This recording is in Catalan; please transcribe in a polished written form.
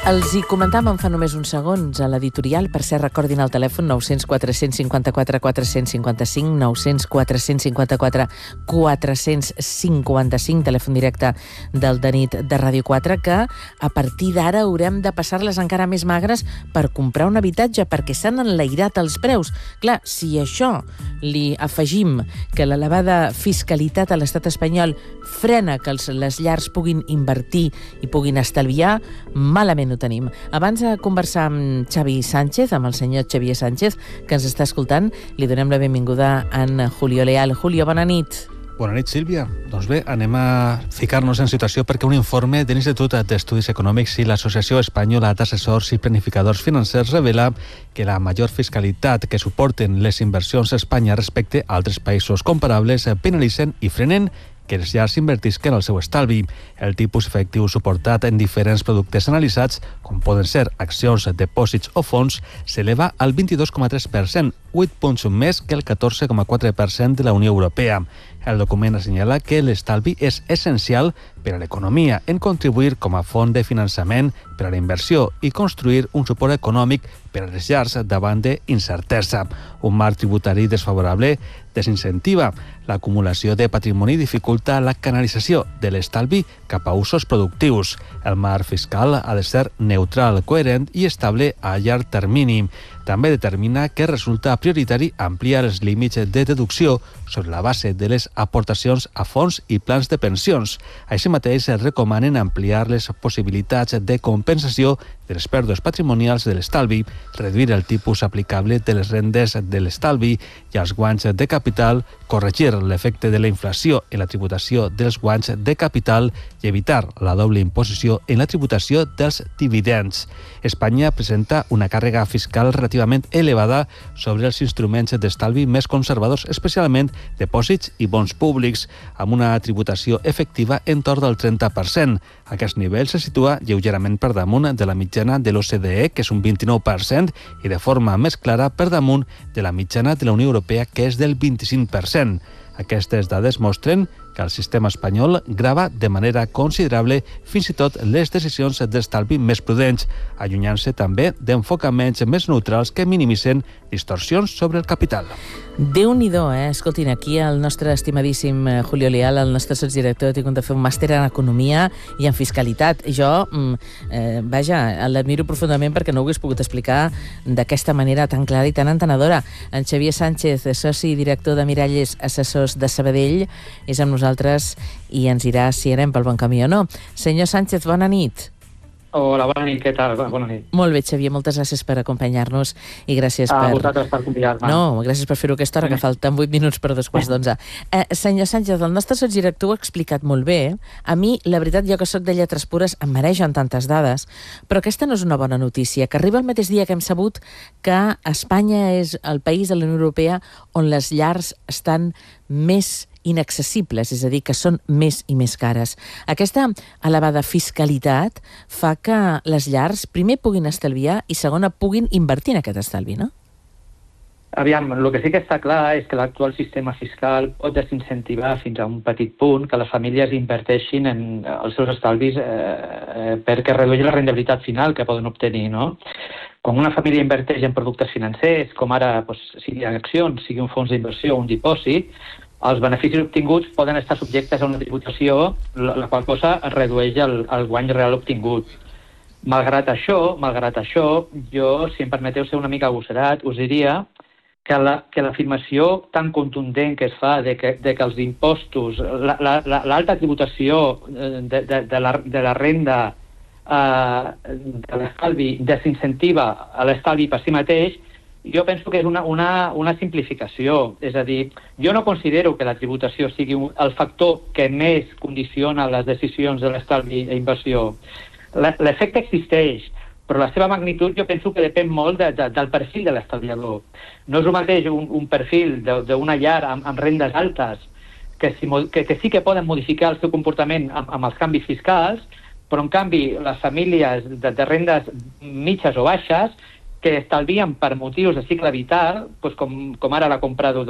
Els hi comentàvem fa només uns segons a l'editorial. Per cert, recordin el telèfon 900 454 455, 900 454 455, telèfon directe del de nit de Ràdio 4, que a partir d'ara haurem de passar-les encara més magres per comprar un habitatge, perquè s'han enlairat els preus. Clar, si això li afegim que l'elevada fiscalitat a l'estat espanyol frena que les llars puguin invertir i puguin estalviar, malament ho tenim. Abans de conversar amb Xavi Sánchez, amb el senyor Xavier Sánchez, que ens està escoltant, li donem la benvinguda a en Julio Leal. Julio, bona nit. Bona nit, Sílvia. Doncs bé, anem a ficar-nos en situació perquè un informe de l'Institut d'Estudis Econòmics i l'Associació Espanyola d'Assessors i Planificadors Financers revela que la major fiscalitat que suporten les inversions a Espanya respecte a altres països comparables penalitzen i frenen que les llars invertisquen el seu estalvi. El tipus efectiu suportat en diferents productes analitzats, com poden ser accions, depòsits o fons, s'eleva al 22,3%, 8 punts més que el 14,4% de la Unió Europea. El document assenyala que l'estalvi és essencial per a l'economia en contribuir com a font de finançament per a la inversió i construir un suport econòmic per a les llars davant d'incertesa. Un marc tributari desfavorable desincentiva l'acumulació de patrimoni i dificulta la canalització de l'estalvi cap a usos productius. El marc fiscal ha de ser neutral, coherent i estable a llarg termini. També determina que resulta prioritari ampliar els límits de deducció sobre la base de les aportacions a fons i plans de pensions. Així mateix, es recomanen ampliar les possibilitats de compensació de les pèrdues patrimonials de l'estalvi, reduir el tipus aplicable de les rendes de l'estalvi i els guanys de capital, corregir l'efecte de la inflació en la tributació dels guanys de capital i evitar la doble imposició en la tributació dels dividends. Espanya presenta una càrrega fiscal relativament elevada sobre els instruments d'estalvi més conservadors, especialment depòsits i bons públics, amb una tributació efectiva entorn del 30%. Aquest nivell se situa lleugerament per damunt de la mitjana de l'OCDE, que és un 29%, i de forma més clara per damunt de la mitjana de la Unió Europea, que és del 25%. Aquestes dades mostren que el sistema espanyol grava de manera considerable fins i tot les decisions d'estalvi més prudents, allunyant-se també d'enfocaments més neutrals que minimitzen distorsions sobre el capital. Déu-n'hi-do, Escoltin, aquí el nostre estimadíssim Julio Leal, el nostre sotsdirector, ha tingut de fer un màster en Economia i en Fiscalitat. Jo, l'admiro profundament perquè no ho hagués pogut explicar d'aquesta manera tan clara i tan entenedora. En Xavier Sánchez, soci i director de Miralles Assessors de Sabadell, és amb nosaltres i ens dirà si anem pel bon camí o no. Senyor Sánchez, bona nit. Hola, bona nit, què tal? Bona nit. Molt bé, Xavier, moltes gràcies per acompanyar-nos i gràcies per... vosaltres per convidar-me. No, gràcies per fer-ho a aquesta hora, que falten 8 minuts per 2:15. Senyor Sánchez, el nostre sotsdirector ho ha explicat molt bé. A mi, la veritat, jo que sóc de lletres pures, em maregen tantes dades, però aquesta no és una bona notícia, que arriba el mateix dia que hem sabut que Espanya és el país de la Unió Europea on les llars estan més inaccessibles, és a dir, que són més i més cares. Aquesta elevada fiscalitat fa que les llars, primer, puguin estalviar i, segona, puguin invertir en aquest estalvi, no? Aviam, el que sí que està clar és que l'actual sistema fiscal pot desincentivar fins a un petit punt que les famílies inverteixin en els seus estalvis perquè redueix la rendibilitat final que poden obtenir, no? Quan una família inverteix en productes financers, com ara sigui accions, sigui un fons d'inversió o un dipòsit, els beneficis obtinguts poden estar subjectes a una tributació, la qual cosa redueix el guany real obtingut. Malgrat això, jo, si em permeteu ser una mica agosserat, us diria que l'afirmació tan contundent que es fa de que els impostos, l'alta tributació de la renda de l'estalvi desincentiva a l'estalvi per si mateix, jo penso que és una simplificació. És a dir, jo no considero que la tributació sigui el factor que més condiciona les decisions de l'estalvi i inversió. L'efecte existeix, però la seva magnitud jo penso que depèn molt del perfil de l'estalviador. No és el mateix un perfil d'una llar amb rendes altes que sí que poden modificar el seu comportament amb els canvis fiscals, però en canvi les famílies de rendes mitges o baixes que estalvien per motius de cicle vital, com ara la compra